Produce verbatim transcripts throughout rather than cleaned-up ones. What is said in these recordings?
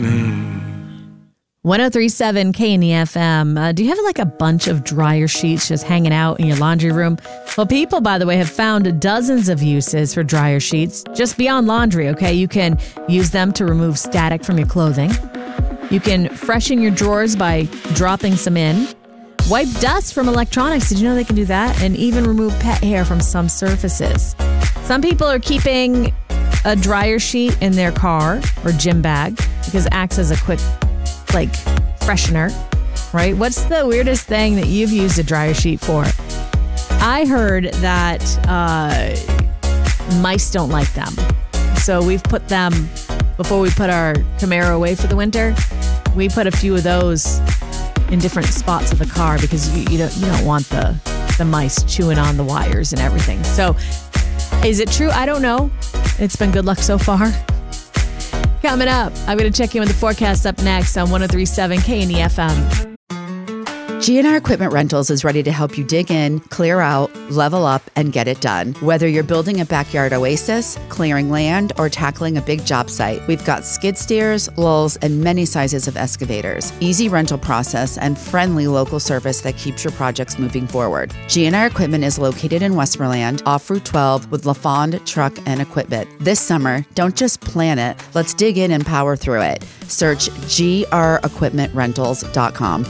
one oh three point seven K N E F M. Uh, do you have like a bunch of dryer sheets just hanging out in your laundry room? Well, people, by the way, have found dozens of uses for dryer sheets just beyond laundry, okay? You can use them to remove static from your clothing. You can freshen your drawers by dropping some in. Wipe dust from electronics. Did you know they can do that? And even remove pet hair from some surfaces. Some people are keeping a dryer sheet in their car or gym bag because it acts as a quick like freshener, right? What's the weirdest thing that you've used a dryer sheet for? I heard that uh, mice don't like them. So we've put them, before we put our Camaro away for the winter, we put a few of those in different spots of the car because you, you don't you don't want the, the mice chewing on the wires and everything. So is it true? I don't know. It's been good luck so far. Coming up, I'm going to check in with the forecast up next on one oh three point seven K N E F M. G and R Equipment Rentals is ready to help you dig in, clear out, level up, and get it done. Whether you're building a backyard oasis, clearing land, or tackling a big job site, we've got skid steers, lulls, and many sizes of excavators. Easy rental process and friendly local service that keeps your projects moving forward. G and R Equipment is located in Westmoreland, off Route twelve with LaFond Truck and Equipment. This summer, don't just plan it, let's dig in and power through it. Search G R equipment rentals dot com.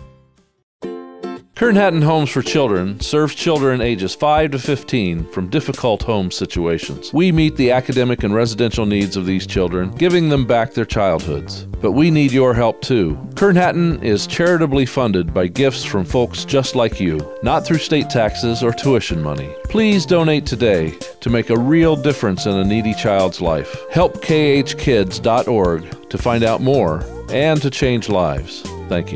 Kern Hatton Homes for Children serves children ages five to fifteen from difficult home situations. We meet the academic and residential needs of these children, giving them back their childhoods. But we need your help too. Kern Hatton is charitably funded by gifts from folks just like you, not through state taxes or tuition money. Please donate today to make a real difference in a needy child's life. Help K H kids dot org to find out more and to change lives. Thank you.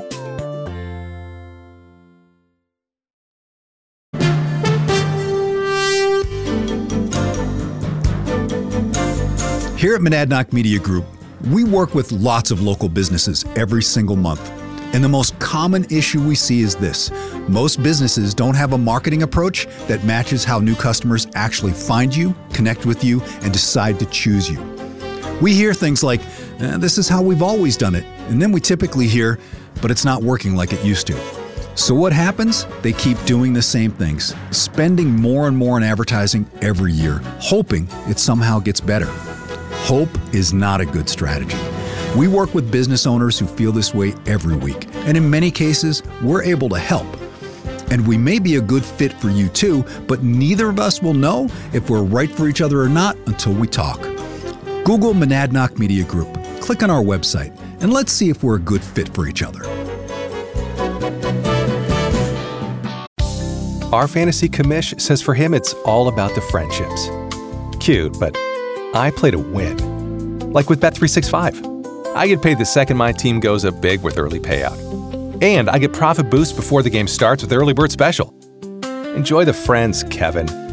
Here at Monadnock Media Group, we work with lots of local businesses every single month. And the most common issue we see is this. Most businesses don't have a marketing approach that matches how new customers actually find you, connect with you, and decide to choose you. We hear things like, eh, this is how we've always done it. And then we typically hear, but it's not working like it used to. So what happens? They keep doing the same things, spending more and more on advertising every year, hoping it somehow gets better. Hope is not a good strategy. We work with business owners who feel this way every week, and in many cases, we're able to help. And we may be a good fit for you too, but neither of us will know if we're right for each other or not until we talk. Google Monadnock Media Group, click on our website, and let's see if we're a good fit for each other. Our fantasy commish says for him it's all about the friendships. Cute, but I play to win. Like with Bet three sixty-five. I get paid the second my team goes up big with early payout. And I get profit boost before the game starts with Early Bird Special. Enjoy the friends, Kevin.